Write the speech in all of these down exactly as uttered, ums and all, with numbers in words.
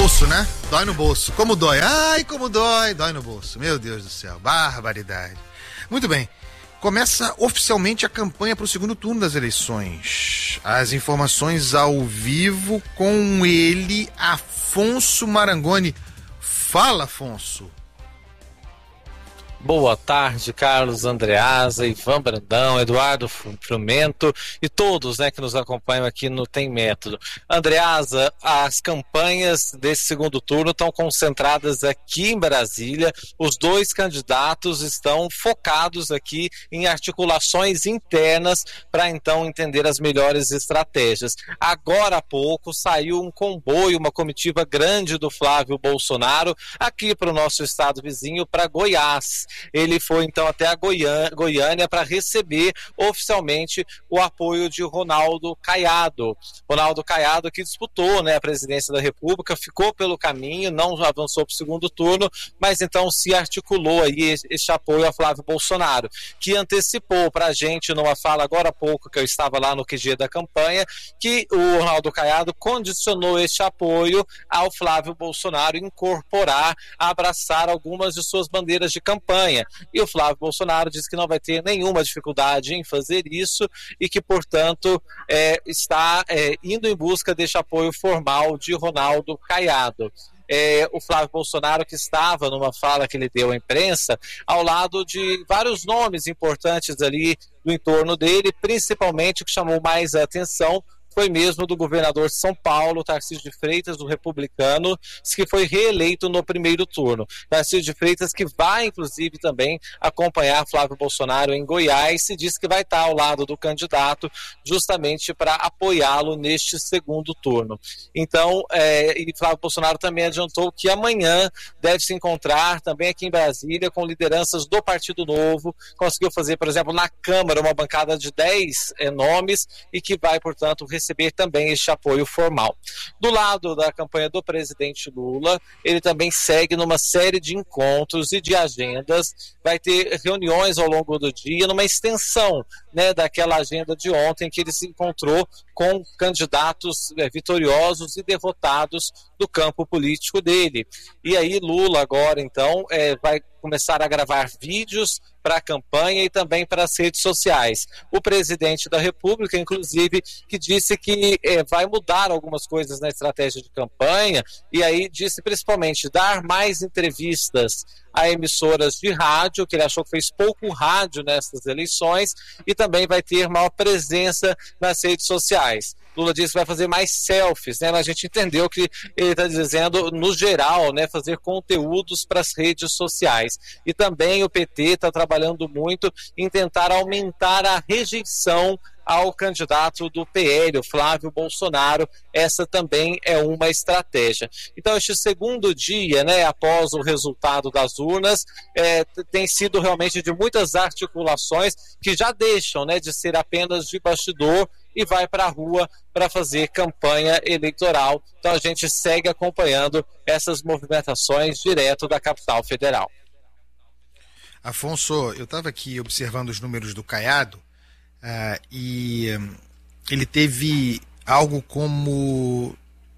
bolso, né? Dói no bolso. Como dói? Ai, como dói. Dói no bolso. Meu Deus do céu. Barbaridade. Muito bem. Começa oficialmente a campanha para o segundo turno das eleições. As informações ao vivo com ele, Afonso Marangoni. Fala, Afonso. Boa tarde, Carlos Andreasa, Ivan Brandão, Eduardo Frumento e todos, né, que nos acompanham aqui no Tem Método. Andreasa, as campanhas desse segundo turno estão concentradas aqui em Brasília. Os dois candidatos estão focados aqui em articulações internas para então entender as melhores estratégias. Agora há pouco saiu um comboio, uma comitiva grande do Flávio Bolsonaro aqui para o nosso estado vizinho, para Goiás. Ele foi então até a Goiânia para receber oficialmente o apoio de Ronaldo Caiado. Ronaldo Caiado, que disputou, né, a presidência da República, ficou pelo caminho, não avançou para o segundo turno, mas então se articulou aí este apoio a Flávio Bolsonaro, que antecipou para a gente numa fala agora há pouco, que eu estava lá no Q G da campanha, que o Ronaldo Caiado condicionou este apoio ao Flávio Bolsonaro incorporar, abraçar algumas de suas bandeiras de campanha. E o Flávio Bolsonaro disse que não vai ter nenhuma dificuldade em fazer isso e que, portanto, é, está é, indo em busca deste apoio formal de Ronaldo Caiado. É, o Flávio Bolsonaro, que estava numa fala que ele deu à imprensa, ao lado de vários nomes importantes ali do entorno dele, principalmente o que chamou mais a atenção foi mesmo do governador de São Paulo, Tarcísio de Freitas, do Republicano, que foi reeleito no primeiro turno. Tarcísio de Freitas, que vai, inclusive, também acompanhar Flávio Bolsonaro em Goiás, e disse que vai estar ao lado do candidato justamente para apoiá-lo neste segundo turno. Então, é, e Flávio Bolsonaro também adiantou que amanhã deve se encontrar também aqui em Brasília com lideranças do Partido Novo, conseguiu fazer, por exemplo, na Câmara uma bancada de dez é, nomes e que vai, portanto, receber receber também este apoio formal. Do lado da campanha do presidente Lula, ele também segue numa série de encontros e de agendas, vai ter reuniões ao longo do dia, numa extensão, né, daquela agenda de ontem, que ele se encontrou com candidatos é, vitoriosos e derrotados do campo político dele. E aí Lula agora, então, é, vai começar a gravar vídeos para a campanha e também para as redes sociais. O presidente da República, inclusive, que disse que é, vai mudar algumas coisas na estratégia de campanha, e aí disse principalmente dar mais entrevistas a emissoras de rádio, que ele achou que fez pouco rádio nessas eleições, e também vai ter maior presença nas redes sociais. Lula disse que vai fazer mais selfies, né? Mas a gente entendeu que ele está dizendo, no geral, né, fazer conteúdos para as redes sociais. E também o P T está trabalhando muito em tentar aumentar a rejeição ao candidato do P L, o Flávio Bolsonaro. Essa também é uma estratégia. Então, este segundo dia, né, após o resultado das urnas, é, tem sido realmente de muitas articulações que já deixam, né, de ser apenas de bastidor e vai para a rua para fazer campanha eleitoral. Então a gente segue acompanhando essas movimentações direto da capital federal. Afonso, eu estava aqui observando os números do Caiado, uh, e um, ele teve algo como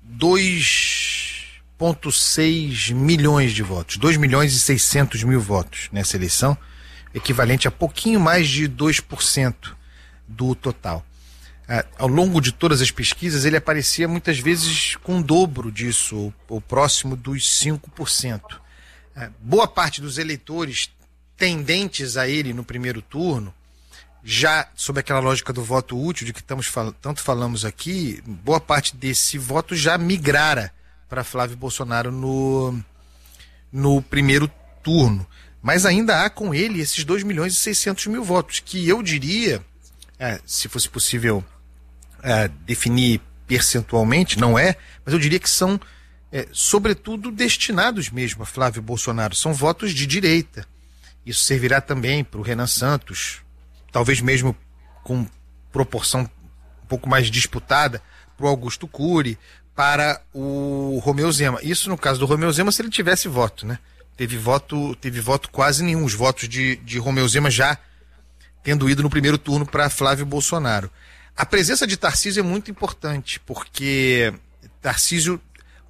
dois vírgula seis milhões de votos, dois milhões e seiscentos mil votos nessa eleição, equivalente a pouquinho mais de dois por cento do total. Uh, ao longo de todas as pesquisas, ele aparecia muitas vezes com o dobro disso, ou, ou próximo dos cinco por cento. Uh, boa parte dos eleitores tendentes a ele no primeiro turno, já sob aquela lógica do voto útil de que estamos fal- tanto falamos aqui, boa parte desse voto já migrara para Flávio Bolsonaro no, no primeiro turno. Mas ainda há com ele esses dois milhões e seiscentos mil votos, que eu diria, é, se fosse possível é, definir percentualmente, não é, mas eu diria que são, é, sobretudo, destinados mesmo a Flávio Bolsonaro. São votos de direita. Isso servirá também para o Renan Santos, talvez mesmo com proporção um pouco mais disputada, para o Augusto Cury, para o Romeu Zema. Isso no caso do Romeu Zema, se ele tivesse voto, né? Teve voto, teve voto quase nenhum. Os votos de, de Romeu Zema já tendo ido no primeiro turno para Flávio Bolsonaro. A presença de Tarcísio é muito importante, porque Tarcísio,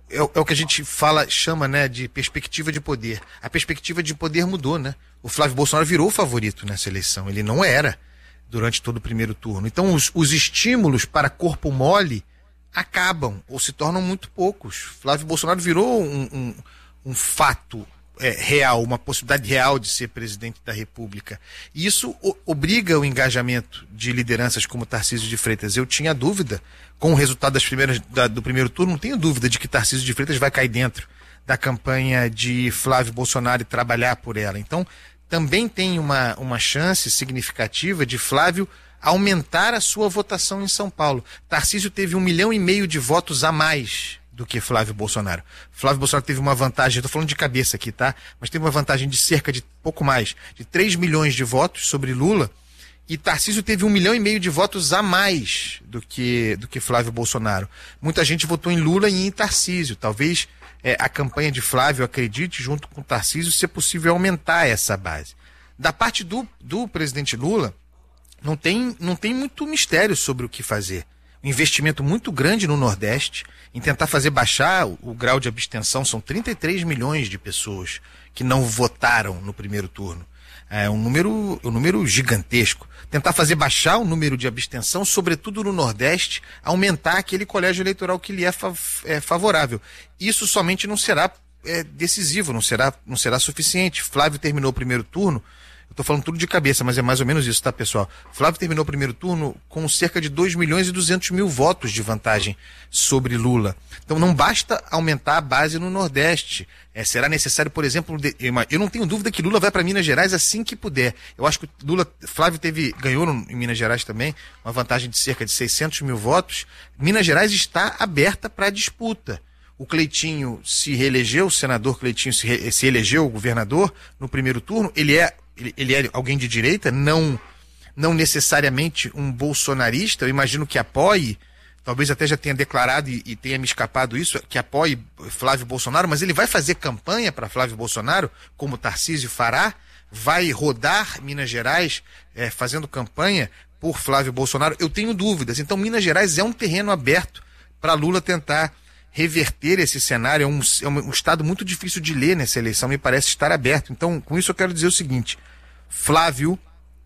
é, é o que a gente fala, chama, né, de perspectiva de poder. A perspectiva de poder mudou, né? O Flávio Bolsonaro virou o favorito nessa eleição. Ele não era durante todo o primeiro turno. Então, os, os estímulos para corpo mole acabam ou se tornam muito poucos. Flávio Bolsonaro virou um, um, um fato é, real, uma possibilidade real de ser presidente da República. E isso o, obriga o engajamento de lideranças como Tarcísio de Freitas. Eu tinha dúvida, com o resultado das primeiras, da, do primeiro turno, não tenho dúvida de que Tarcísio de Freitas vai cair dentro da campanha de Flávio Bolsonaro e trabalhar por ela. Então, também tem uma, uma chance significativa de Flávio aumentar a sua votação em São Paulo. Tarcísio teve um milhão e meio de votos a mais do que Flávio Bolsonaro. Flávio Bolsonaro teve uma vantagem, estou falando de cabeça aqui, tá? Mas teve uma vantagem de cerca de pouco mais, de três milhões de votos sobre Lula, e Tarcísio teve um milhão e meio de votos a mais do que, do que Flávio Bolsonaro. Muita gente votou em Lula e em Tarcísio. Talvez é, a campanha de Flávio acredite, junto com Tarcísio, se é possível aumentar essa base. Da parte do, do presidente Lula, não tem, não tem muito mistério sobre o que fazer. Um investimento muito grande no Nordeste, em tentar fazer baixar o, o grau de abstenção. São trinta e três milhões de pessoas que não votaram no primeiro turno. É um número, um número gigantesco. Tentar fazer baixar o número de abstenção, sobretudo no Nordeste, aumentar aquele colégio eleitoral que lhe é, fav é favorável. Isso somente não será é, decisivo, não será, não será suficiente. Flávio terminou o primeiro turno, eu estou falando tudo de cabeça, mas é mais ou menos isso, tá, pessoal? Flávio terminou o primeiro turno com cerca de dois milhões e duzentos mil votos de vantagem sobre Lula. Então não basta aumentar a base no Nordeste. É, será necessário, por exemplo, de, eu não tenho dúvida que Lula vai para Minas Gerais assim que puder. Eu acho que Lula, Flávio teve, ganhou no, em Minas Gerais também, uma vantagem de cerca de seiscentos mil votos. Minas Gerais está aberta para disputa. O Cleitinho se reelegeu, o senador Cleitinho se, re, se elegeu governador no primeiro turno. Ele é, ele, ele é alguém de direita, não, não necessariamente um bolsonarista. Eu imagino que apoie, talvez até já tenha declarado e, e tenha me escapado isso, que apoie Flávio Bolsonaro, mas ele vai fazer campanha para Flávio Bolsonaro, como Tarcísio fará, vai rodar Minas Gerais é, fazendo campanha por Flávio Bolsonaro. Eu tenho dúvidas. Então Minas Gerais é um terreno aberto para Lula tentar reverter esse cenário. É um, é um estado muito difícil de ler nessa eleição, me parece estar aberto. Então, com isso eu quero dizer o seguinte: Flávio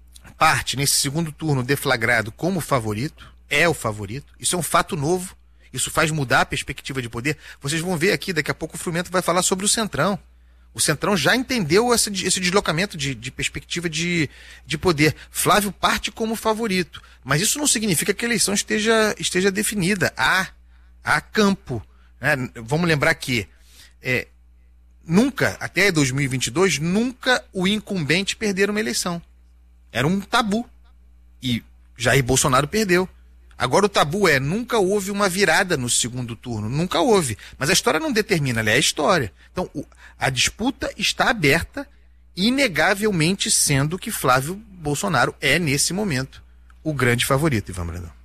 parte nesse segundo turno deflagrado como favorito, é o favorito, isso é um fato novo, isso faz mudar a perspectiva de poder. Vocês vão ver aqui, daqui a pouco o Frumento vai falar sobre o Centrão. O Centrão já entendeu esse, esse deslocamento de, de perspectiva de, de poder. Flávio parte como favorito, mas isso não significa que a eleição esteja, esteja definida. Há, há campo. Né? Vamos lembrar que é, nunca, até dois mil e vinte e dois, nunca o incumbente perder uma eleição. Era um tabu. E Jair Bolsonaro perdeu. Agora o tabu é, nunca houve uma virada no segundo turno. Nunca houve. Mas a história não determina, ela é a história. Então, o, a disputa está aberta, inegavelmente sendo que Flávio Bolsonaro é, nesse momento, o grande favorito, Ivan Brandão.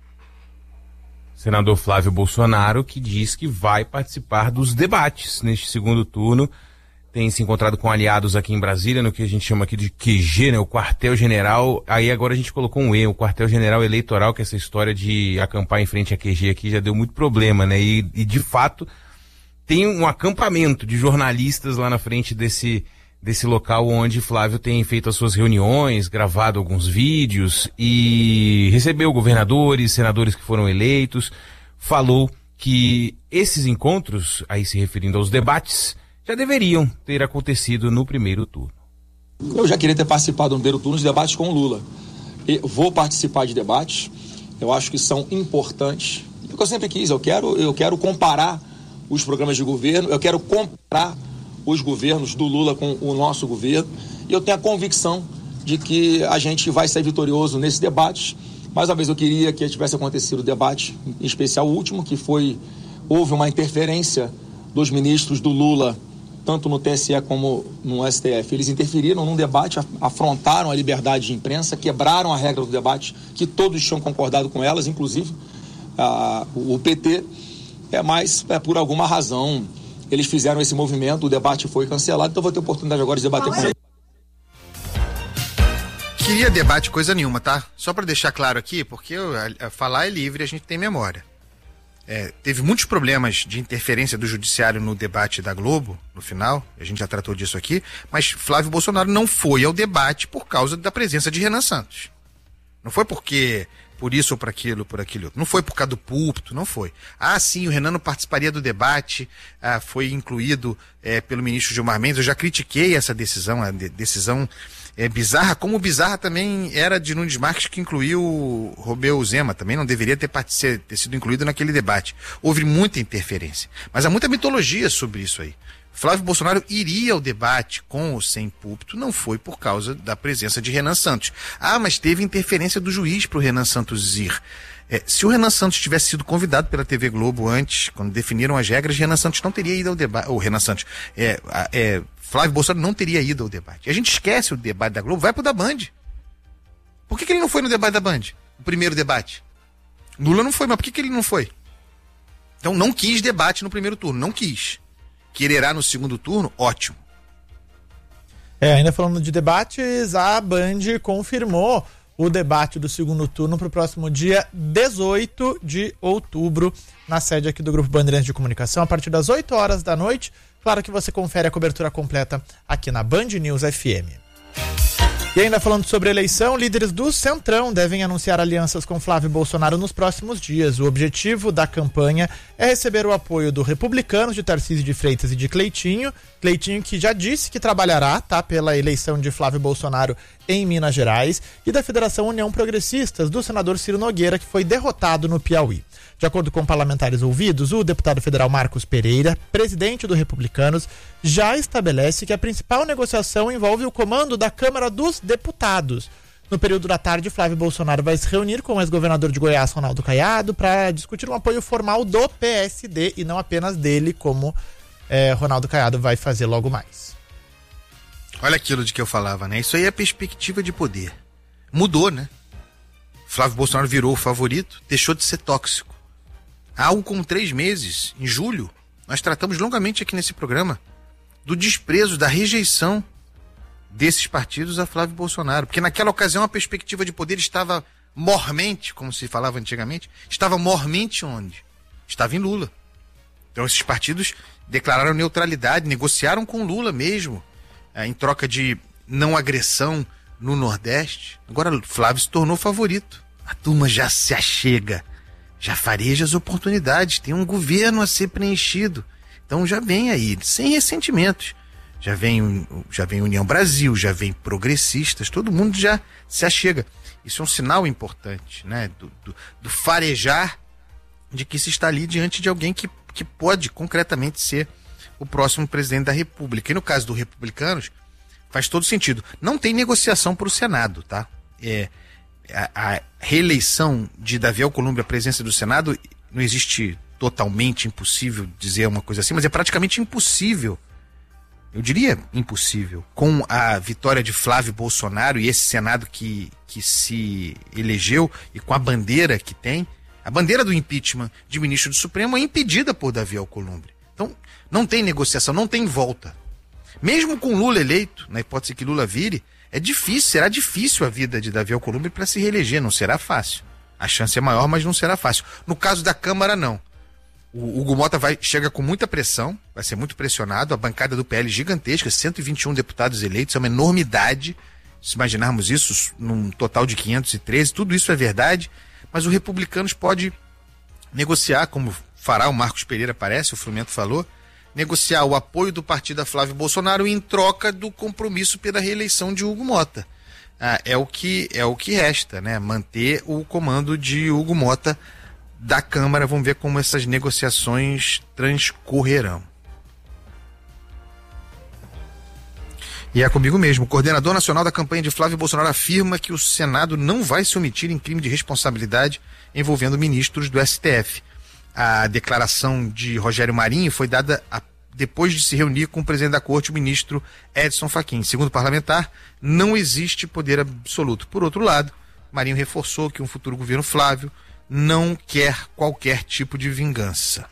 Senador Flávio Bolsonaro, que diz que vai participar dos debates neste segundo turno. Tem se encontrado com aliados aqui em Brasília, no que a gente chama aqui de Q G, né, o quartel-general. Aí agora a gente colocou um E, o quartel-general eleitoral, que essa história de acampar em frente a Q G aqui já deu muito problema, né? E, e de fato tem um acampamento de jornalistas lá na frente desse, desse local onde Flávio tem feito as suas reuniões, gravado alguns vídeos e recebeu governadores, senadores que foram eleitos. Falou que esses encontros, aí se referindo aos debates, já deveriam ter acontecido no primeiro turno. Eu já queria ter participado no primeiro turno dos debates com o Lula. E vou participar de debates, eu acho que são importantes. É o que eu sempre quis, eu quero, eu quero comparar os programas de governo, eu quero comparar os governos do Lula com o nosso governo, e eu tenho a convicção de que a gente vai ser vitorioso nesse debate. Mais uma vez eu queria que tivesse acontecido o debate, em especial o último, que foi, houve uma interferência dos ministros do Lula, tanto no T S E como no S T F. Eles interferiram num debate, afrontaram a liberdade de imprensa, quebraram a regra do debate, que todos tinham concordado com elas, inclusive a, o P T, é, mas é, por alguma razão eles fizeram esse movimento, o debate foi cancelado, então vou ter oportunidade agora de debater com eles. Queria debate coisa nenhuma, tá? Só para deixar claro aqui, porque eu, a, a falar é livre, a gente tem memória. É, teve muitos problemas de interferência do judiciário no debate da Globo, no final, a gente já tratou disso aqui, mas Flávio Bolsonaro não foi ao debate por causa da presença de Renan Santos. Não foi porque, por isso ou por aquilo, por aquilo outro. Não foi por causa do púlpito, não foi. Ah, sim, o Renan não participaria do debate, ah, foi incluído é, pelo ministro Gilmar Mendes, eu já critiquei essa decisão, a de, decisão é, bizarra, como bizarra também era de Nunes Marques, que incluiu o Romeu Zema, também não deveria ter, ter sido incluído naquele debate. Houve muita interferência, mas há muita mitologia sobre isso aí. Flávio Bolsonaro iria ao debate com ou sem púlpito, não foi por causa da presença de Renan Santos. Ah, mas teve interferência do juiz para o Renan Santos ir. É, se o Renan Santos tivesse sido convidado pela T V Globo antes, quando definiram as regras, Renan Santos não teria ido ao debate. O Renan Santos, é, é, Flávio Bolsonaro não teria ido ao debate. A gente esquece o debate da Globo, vai pro da Band. Por que, que ele não foi no debate da Band? O primeiro debate. Lula não foi, mas por que, que ele não foi? Então não quis debate no primeiro turno, não quis. Quererá no segundo turno? Ótimo. É, ainda falando de debates, a Band confirmou o debate do segundo turno para o próximo dia dezoito de outubro, na sede aqui do Grupo Bandeirantes de Comunicação, a partir das oito horas da noite. Claro que você confere a cobertura completa aqui na Band News F M. E ainda falando sobre a eleição, líderes do Centrão devem anunciar alianças com Flávio Bolsonaro nos próximos dias. O objetivo da campanha é receber o apoio do Republicanos de Tarcísio de Freitas e de Cleitinho. Cleitinho que já disse que trabalhará, tá, pela eleição de Flávio Bolsonaro em Minas Gerais, e da Federação União Progressistas, do senador Ciro Nogueira, que foi derrotado no Piauí. De acordo com parlamentares ouvidos, o deputado federal Marcos Pereira, presidente do Republicanos, já estabelece que a principal negociação envolve o comando da Câmara dos Deputados. No período da tarde, Flávio Bolsonaro vai se reunir com o ex-governador de Goiás, Ronaldo Caiado, para discutir um apoio formal do P S D e não apenas dele, como é, Ronaldo Caiado vai fazer logo mais. Olha aquilo de que eu falava, né? Isso aí é perspectiva de poder. Mudou, né? Flávio Bolsonaro virou o favorito, deixou de ser tóxico. Há algo como três meses, em julho, nós tratamos longamente aqui nesse programa do desprezo, da rejeição desses partidos a Flávio Bolsonaro. Porque naquela ocasião a perspectiva de poder estava mormente, como se falava antigamente, estava mormente onde? Estava em Lula. Então esses partidos declararam neutralidade, negociaram com Lula mesmo, é, em troca de não agressão no Nordeste. Agora Flávio se tornou favorito. A turma já se achega, já fareja as oportunidades, tem um governo a ser preenchido. Então já vem aí, sem ressentimentos. Já vem, já vem União Brasil, já vem progressistas, todo mundo já se achega. Isso é um sinal importante, né? Do, do, do farejar de que se está ali diante de alguém que, que pode concretamente ser o próximo presidente da República. E no caso do Republicanos, faz todo sentido. Não tem negociação para o Senado, tá? É, a, a reeleição de Davi Alcolumbre à presidência do Senado, não existe totalmente impossível dizer uma coisa assim, mas é praticamente impossível. Eu diria impossível. Com a vitória de Flávio Bolsonaro e esse Senado que, que se elegeu e com a bandeira que tem, a bandeira do impeachment de ministro do Supremo é impedida por Davi Alcolumbre. Então, não tem negociação, não tem volta. Mesmo com Lula eleito, na hipótese que Lula vire, é difícil, será difícil a vida de Davi Alcolumbre para se reeleger, não será fácil. A chance é maior, mas não será fácil. No caso da Câmara, não. O Hugo Mota vai, chega com muita pressão, vai ser muito pressionado, a bancada do P L gigantesca, cento e vinte e um deputados eleitos, é uma enormidade, se imaginarmos isso, num total de quinhentos e treze, tudo isso é verdade, mas o Republicanos pode negociar, como fará o Marcos Pereira, parece, o Frumento falou, negociar o apoio do partido a Flávio Bolsonaro em troca do compromisso pela reeleição de Hugo Mota. Ah, é o que, é o que resta, né? Manter o comando de Hugo Mota da Câmara. Vamos ver como essas negociações transcorrerão. E é comigo mesmo. O coordenador nacional da campanha de Flávio Bolsonaro afirma que o Senado não vai se omitir em crime de responsabilidade envolvendo ministros do S T F. A declaração de Rogério Marinho foi dada a, depois de se reunir com o presidente da corte, o ministro Edson Fachin. Segundo o parlamentar, não existe poder absoluto. Por outro lado, Marinho reforçou que um futuro governo Flávio não quer qualquer tipo de vingança.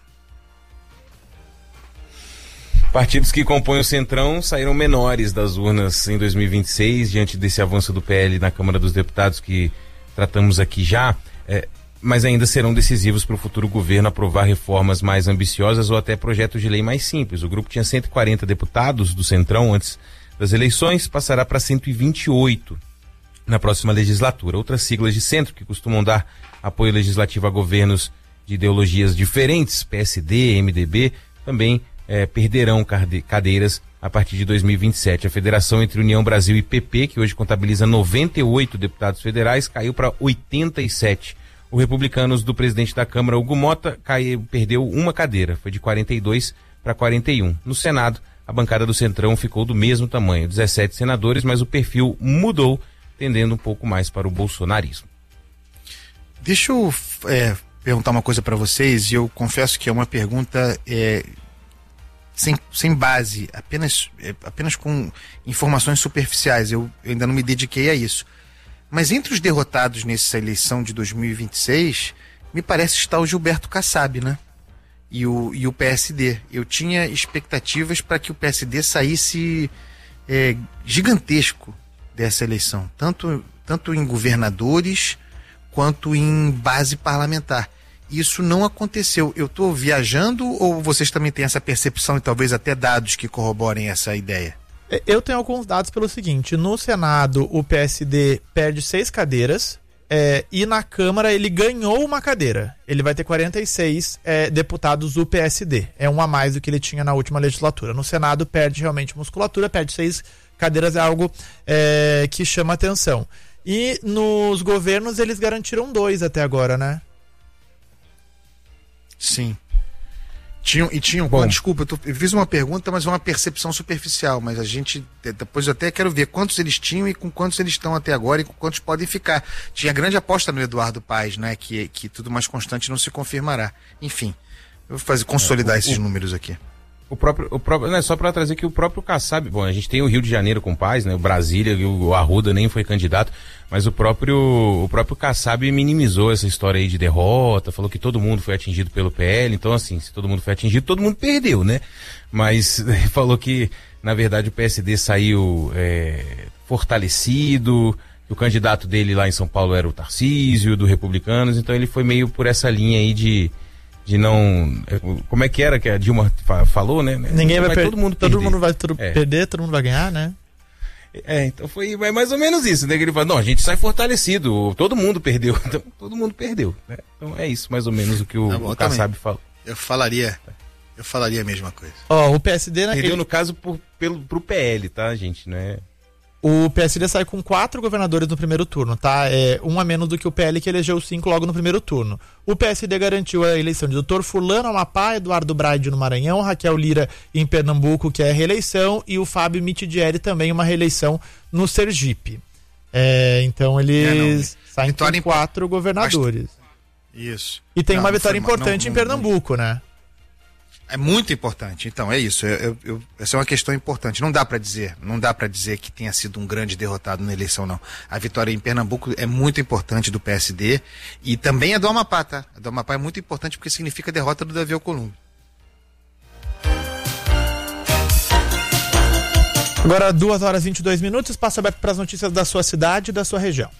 Partidos que compõem o Centrão saíram menores das urnas em dois mil e vinte e seis, diante desse avanço do P L na Câmara dos Deputados que tratamos aqui já. É, mas ainda serão decisivos para o futuro governo aprovar reformas mais ambiciosas ou até projetos de lei mais simples. O grupo tinha cento e quarenta deputados do Centrão antes das eleições, passará para cento e vinte e oito na próxima legislatura. Outras siglas de centro que costumam dar apoio legislativo a governos de ideologias diferentes, P S D, M D B, também eh, perderão cadeiras a partir de dois mil e vinte e sete. A federação entre União Brasil e P P, que hoje contabiliza noventa e oito deputados federais, caiu para oitenta e sete. O Republicanos do presidente da Câmara, Hugo Mota, caiu, perdeu uma cadeira, foi de quarenta e dois para quarenta e um. No Senado, a bancada do Centrão ficou do mesmo tamanho, dezessete senadores, mas o perfil mudou, tendendo um pouco mais para o bolsonarismo. Deixa eu é, perguntar uma coisa para vocês, e eu confesso que é uma pergunta é, sem, sem base, apenas, é, apenas com informações superficiais. Eu, eu ainda não me dediquei a isso. Mas entre os derrotados nessa eleição de dois mil e vinte e seis, me parece estar o Gilberto Kassab, né? E o, e o P S D. Eu tinha expectativas para que o P S D saísse é, gigantesco dessa eleição, tanto, tanto em governadores quanto em base parlamentar. Isso não aconteceu. Eu estou viajando ou vocês também têm essa percepção e talvez até dados que corroborem essa ideia? Eu tenho alguns dados pelo seguinte: no Senado o P S D perde seis cadeiras é, e na Câmara ele ganhou uma cadeira. Ele vai ter quarenta e seis é, deputados do P S D. É um a mais do que ele tinha na última legislatura. No Senado perde realmente musculatura, perde seis cadeiras, é algo é, que chama atenção. E nos governos eles garantiram dois até agora, né? Sim. Tinham, e tinham, bom, desculpa, eu, tô, eu fiz uma pergunta, mas é uma percepção superficial, mas a gente, depois eu até quero ver quantos eles tinham e com quantos eles estão até agora e com quantos podem ficar. Tinha grande aposta no Eduardo Paes, né, que, que tudo mais constante não se confirmará. Enfim, eu vou fazer, consolidar é, o, esses o, números aqui. O próprio, o próprio, né, só para trazer que o próprio Kassab, bom, a gente tem o Rio de Janeiro com Paes, né, o Brasília, o Arruda nem foi candidato, mas o próprio, o próprio Kassab minimizou essa história aí de derrota, falou que todo mundo foi atingido pelo P L, então assim, se todo mundo foi atingido, todo mundo perdeu, né? Mas falou que, na verdade, o P S D saiu é, fortalecido, que o candidato dele lá em São Paulo era o Tarcísio, do Republicanos, então ele foi meio por essa linha aí de... de não... Como é que era que a Dilma falou, né? Ninguém vai, vai perder. Todo mundo, todo mundo vai tudo é. perder, todo mundo vai ganhar, né? É, então foi mais ou menos isso, né? Que ele falou, não, a gente sai fortalecido, todo mundo perdeu, então todo mundo perdeu, né? Então é isso mais ou menos o que o, tá bom, o Kassab falou. Eu falaria, eu falaria a mesma coisa. Ó, oh, o P S D... Né, perdeu ele... no caso por, pelo, pro P L, tá, gente, né? O P S D sai com quatro governadores no primeiro turno, tá? É um a menos do que o P L, que elegeu cinco logo no primeiro turno. O P S D garantiu a eleição de doutor Fulano no Amapá, Eduardo Braide no Maranhão, Raquel Lira em Pernambuco, que é a reeleição, e o Fábio Mitidieri também uma reeleição no Sergipe. É, então eles é, saem com quatro imp... governadores. Isso. E tem não, uma vitória foi, importante não, não, em Pernambuco, não... né? É muito importante, então, é isso. Eu, eu, essa é uma questão importante. Não dá para dizer, não dá para dizer que tenha sido um grande derrotado na eleição, não. A vitória em Pernambuco é muito importante do P S D e também é do Amapá, tá? A do Amapá é muito importante porque significa a derrota do Davi Alcolumbre. Agora, duas horas e vinte e dois minutos, espaço aberto para as notícias da sua cidade e da sua região.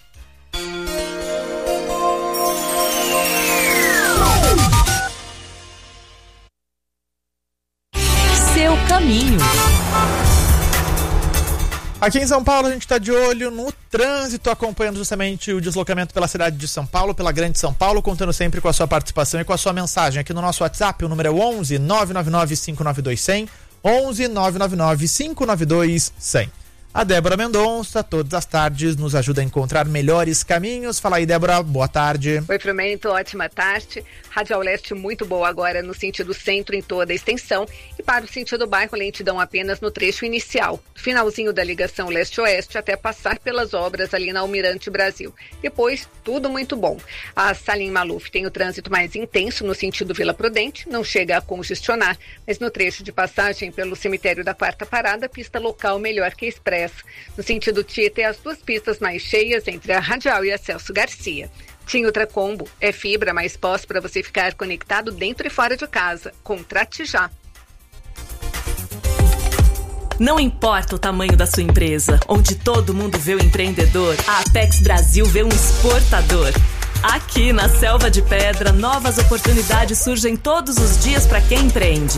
Seu caminho. Aqui em São Paulo a gente está de olho no trânsito, acompanhando justamente o deslocamento pela cidade de São Paulo, pela Grande São Paulo, contando sempre com a sua participação e com a sua mensagem aqui no nosso WhatsApp. O número é onze nove nove nove cinco nove dois zero zero, onze nove nove nove cinco nove dois zero zero. A Débora Mendonça, todas as tardes, nos ajuda a encontrar melhores caminhos. Fala aí, Débora, boa tarde. Oi, Frumento, ótima tarde. Radial Leste muito boa agora no sentido centro em toda a extensão e para o sentido bairro lentidão apenas no trecho inicial, finalzinho da ligação leste-oeste até passar pelas obras ali na Almirante Brasil. Depois, tudo muito bom. A Salim Maluf tem o trânsito mais intenso no sentido Vila Prudente, não chega a congestionar, mas no trecho de passagem pelo cemitério da Quarta Parada, pista local melhor que expressa. No sentido Tietê, as duas pistas mais cheias entre a Radial e a Celso Garcia. Tim Ultracombo é fibra mais pós para você ficar conectado dentro e fora de casa. Contrate já. Não importa o tamanho da sua empresa, onde todo mundo vê o empreendedor, a Apex Brasil vê um exportador. Aqui na Selva de Pedra, novas oportunidades surgem todos os dias para quem empreende.